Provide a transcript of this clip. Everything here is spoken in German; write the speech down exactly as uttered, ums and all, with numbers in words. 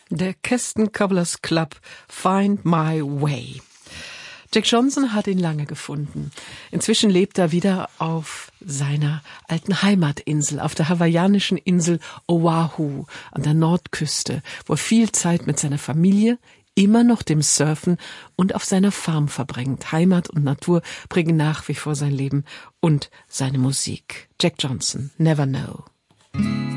Der Keston Cobblers Club, Find My Way. Jack Johnson hat ihn lange gefunden. Inzwischen lebt er wieder auf seiner alten Heimatinsel, auf der hawaiianischen Insel Oahu an der Nordküste, wo er viel Zeit mit seiner Familie, immer noch dem Surfen und auf seiner Farm verbringt. Heimat und Natur prägen nach wie vor sein Leben und seine Musik. Jack Johnson, Never Know.